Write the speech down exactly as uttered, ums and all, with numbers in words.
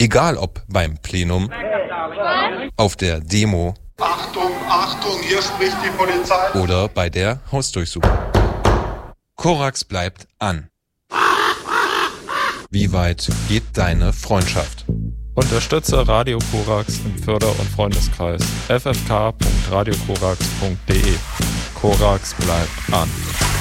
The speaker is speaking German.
Egal ob beim Plenum, auf der Demo, Achtung, Achtung, hier spricht die Polizei, oder bei der Hausdurchsuchung. Korax bleibt an. Wie weit geht deine Freundschaft? Unterstütze Radio Korax im Förder- und Freundeskreis. f f k punkt radio korax punkt d e. Korax bleibt an.